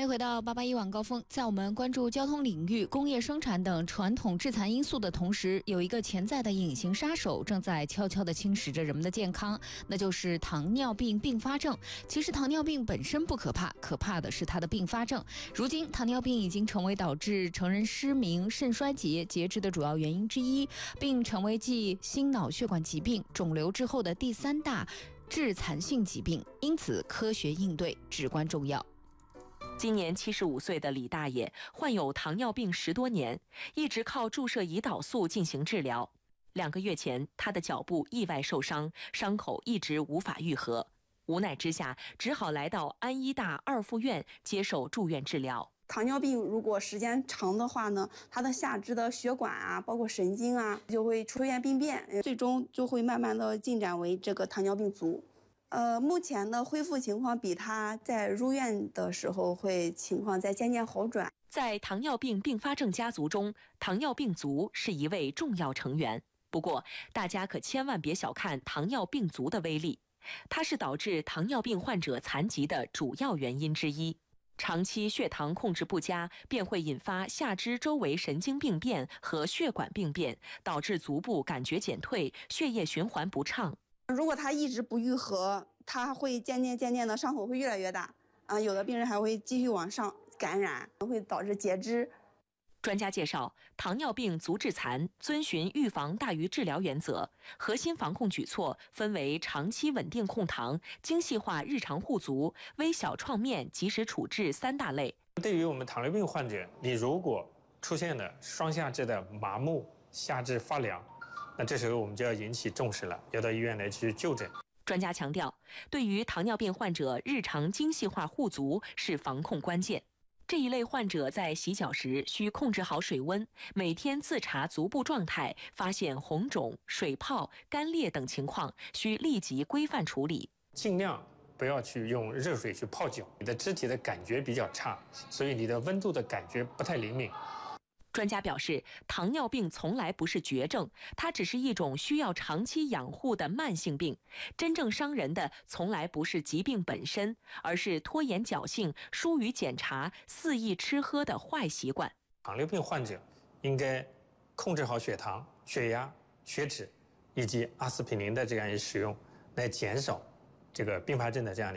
欢迎回到881晚高峰。在我们关注交通领域、工业生产等传统致残因素的同时，有一个潜在的隐形杀手正在悄悄地侵蚀着人们的健康，那就是糖尿病并发症。其实糖尿病本身不可怕，可怕的是它的并发症。如今，糖尿病已经成为导致成人失明、肾衰竭、截肢的主要原因之一，并成为继心脑血管疾病、肿瘤之后的第3大致残性疾病。因此，科学应对至关重要。 今年75岁的李大爷患有糖尿病10多年，一直靠注射胰岛素进行治疗。2个月前，他的脚部意外受伤，伤口一直无法愈合。无奈之下，只好来到安医大2附院接受住院治疗。 糖尿病如果时间长的话呢，它的下肢的血管啊，包括神经啊，就会出现病变，最终就会慢慢的进展为这个糖尿病足。目前的恢复情况比他在入院的时候情况在渐渐好转。 在糖尿病并发症家族中，糖尿病足是一位重要成员。不过，大家可千万别小看糖尿病足的威力，它是导致糖尿病患者残疾的主要原因之一。长期血糖控制不佳，便会引发下肢周围神经病变和血管病变，导致足部感觉减退，血液循环不畅。 如果它一直不愈合，它会渐渐的伤口会越来越大啊，有的病人还会继续往上感染，会导致截肢。 专家介绍，糖尿病足致残遵循预防大于治疗原则，核心防控举措分为长期稳定控糖、精细化日常护足、微小创面及时处置3大类。 对于我们糖尿病患者，你如果出现了双下肢的麻木、下肢发凉，那这时候我们就要引起重视了，要到医院来去就诊。 专家强调，对于糖尿病患者，日常精细化护足是防控关键。这一类患者在洗脚时需控制好水温，每天自查足部状态，发现红肿、水泡、干裂等情况，需立即规范处理。 尽量不要去用热水去泡脚，你的肢体的感觉比较差，所以你的温度的感觉不太灵敏。 专家表示，糖尿病从来不是绝症，它只是一种需要长期养护的慢性病。真正伤人的从来不是疾病本身，而是拖延侥幸、疏于检查、肆意吃喝的坏习惯。 糖尿病患者应该控制好血糖、血压、血脂以及阿司匹林的这样一使用，来减少这个并发症的这样的